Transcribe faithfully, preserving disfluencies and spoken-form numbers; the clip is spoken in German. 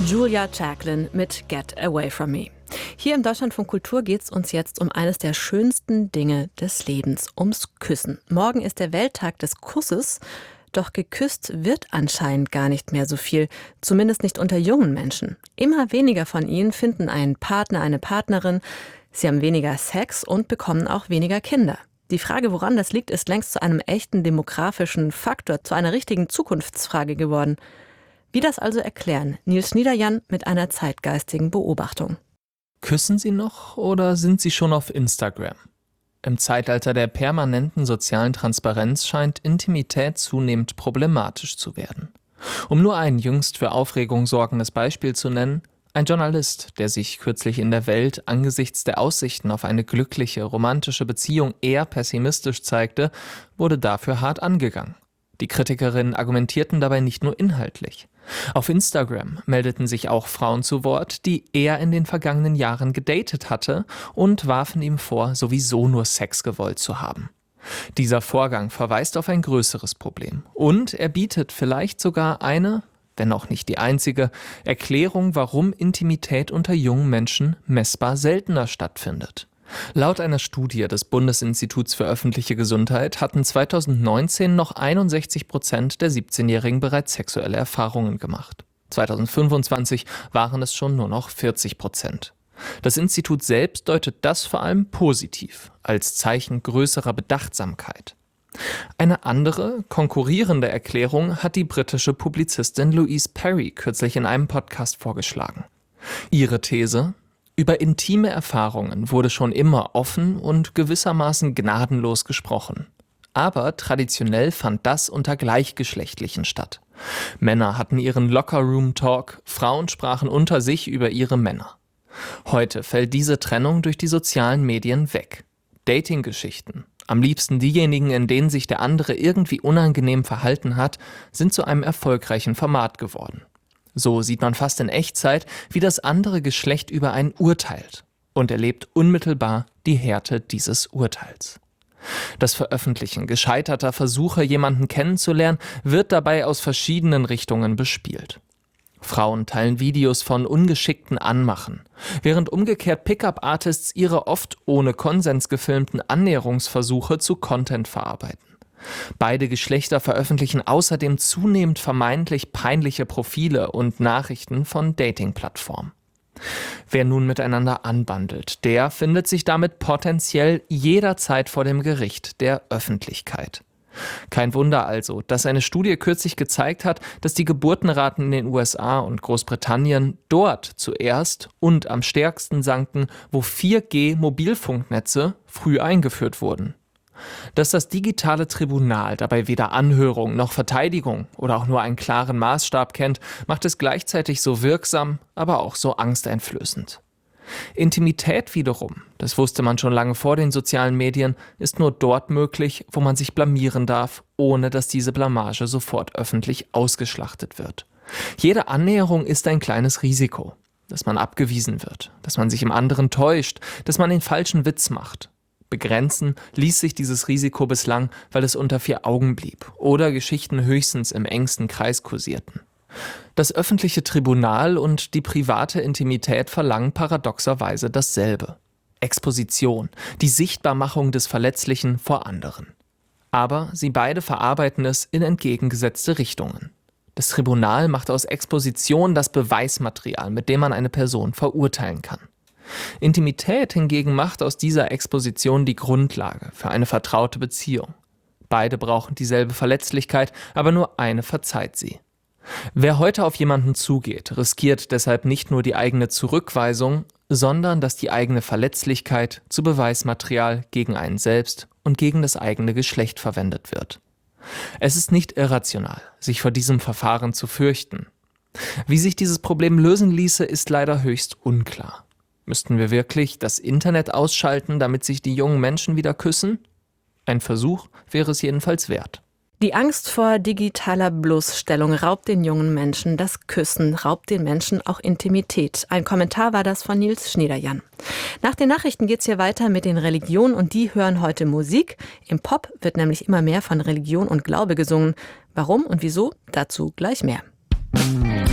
Julia Jacklin mit Get Away From Me. Hier im Deutschlandfunk Kultur geht es uns jetzt um eines der schönsten Dinge des Lebens, ums Küssen. Morgen ist der Welttag des Kusses, doch geküsst wird anscheinend gar nicht mehr so viel, zumindest nicht unter jungen Menschen. Immer weniger von ihnen finden einen Partner, eine Partnerin, sie haben weniger Sex und bekommen auch weniger Kinder. Die Frage, woran das liegt, ist längst zu einem echten demografischen Faktor, zu einer richtigen Zukunftsfrage geworden. Wie das also erklären? Nils Schniederjan mit einer zeitgeistigen Beobachtung. Küssen Sie noch oder sind Sie schon auf Instagram? Im Zeitalter der permanenten sozialen Transparenz scheint Intimität zunehmend problematisch zu werden. Um nur ein jüngst für Aufregung sorgendes Beispiel zu nennen: Ein Journalist, der sich kürzlich in der Welt angesichts der Aussichten auf eine glückliche, romantische Beziehung eher pessimistisch zeigte, wurde dafür hart angegangen. Die Kritikerinnen argumentierten dabei nicht nur inhaltlich. Auf Instagram meldeten sich auch Frauen zu Wort, die er in den vergangenen Jahren gedatet hatte, und warfen ihm vor, sowieso nur Sex gewollt zu haben. Dieser Vorgang verweist auf ein größeres Problem. Und er bietet vielleicht sogar eine, wenn auch nicht die einzige, Erklärung, warum Intimität unter jungen Menschen messbar seltener stattfindet. Laut einer Studie des Bundesinstituts für öffentliche Gesundheit hatten zweitausendneunzehn noch einundsechzig Prozent der siebzehnjährigen bereits sexuelle Erfahrungen gemacht. zweitausendfünfundzwanzig waren es schon nur noch vierzig Prozent. Das Institut selbst deutet das vor allem positiv, als Zeichen größerer Bedachtsamkeit. Eine andere, konkurrierende Erklärung hat die britische Publizistin Louise Perry kürzlich in einem Podcast vorgeschlagen. Ihre These: Über intime Erfahrungen wurde schon immer offen und gewissermaßen gnadenlos gesprochen. Aber traditionell fand das unter Gleichgeschlechtlichen statt. Männer hatten ihren Locker-Room-Talk, Frauen sprachen unter sich über ihre Männer. Heute fällt diese Trennung durch die sozialen Medien weg. Dating-Geschichten, am liebsten diejenigen, in denen sich der andere irgendwie unangenehm verhalten hat, sind zu einem erfolgreichen Format geworden. So sieht man fast in Echtzeit, wie das andere Geschlecht über einen urteilt, und erlebt unmittelbar die Härte dieses Urteils. Das Veröffentlichen gescheiterter Versuche, jemanden kennenzulernen, wird dabei aus verschiedenen Richtungen bespielt. Frauen teilen Videos von ungeschickten Anmachen, während umgekehrt Pickup-Artists ihre oft ohne Konsens gefilmten Annäherungsversuche zu Content verarbeiten. Beide Geschlechter veröffentlichen außerdem zunehmend vermeintlich peinliche Profile und Nachrichten von Dating-Plattformen. Wer nun miteinander anbandelt, der findet sich damit potenziell jederzeit vor dem Gericht der Öffentlichkeit. Kein Wunder also, dass eine Studie kürzlich gezeigt hat, dass die Geburtenraten in den U S A und Großbritannien dort zuerst und am stärksten sanken, wo vier G Mobilfunknetze früh eingeführt wurden. Dass das digitale Tribunal dabei weder Anhörung noch Verteidigung oder auch nur einen klaren Maßstab kennt, macht es gleichzeitig so wirksam, aber auch so angsteinflößend. Intimität wiederum, das wusste man schon lange vor den sozialen Medien, ist nur dort möglich, wo man sich blamieren darf, ohne dass diese Blamage sofort öffentlich ausgeschlachtet wird. Jede Annäherung ist ein kleines Risiko, dass man abgewiesen wird, dass man sich im anderen täuscht, dass man den falschen Witz macht. Begrenzen ließ sich dieses Risiko bislang, weil es unter vier Augen blieb oder Geschichten höchstens im engsten Kreis kursierten. Das öffentliche Tribunal und die private Intimität verlangen paradoxerweise dasselbe: Exposition, die Sichtbarmachung des Verletzlichen vor anderen. Aber sie beide verarbeiten es in entgegengesetzte Richtungen. Das Tribunal macht aus Exposition das Beweismaterial, mit dem man eine Person verurteilen kann. Intimität hingegen macht aus dieser Exposition die Grundlage für eine vertraute Beziehung. Beide brauchen dieselbe Verletzlichkeit, aber nur eine verzeiht sie. Wer heute auf jemanden zugeht, riskiert deshalb nicht nur die eigene Zurückweisung, sondern dass die eigene Verletzlichkeit zu Beweismaterial gegen einen selbst und gegen das eigene Geschlecht verwendet wird. Es ist nicht irrational, sich vor diesem Verfahren zu fürchten. Wie sich dieses Problem lösen ließe, ist leider höchst unklar. Müssten wir wirklich das Internet ausschalten, damit sich die jungen Menschen wieder küssen? Ein Versuch wäre es jedenfalls wert. Die Angst vor digitaler Bloßstellung raubt den jungen Menschen das Küssen, raubt den Menschen auch Intimität. Ein Kommentar war das von Nils Schniederjan. Nach den Nachrichten geht's hier weiter mit den Religionen und die hören heute Musik. Im Pop wird nämlich immer mehr von Religion und Glaube gesungen. Warum und wieso? Dazu gleich mehr.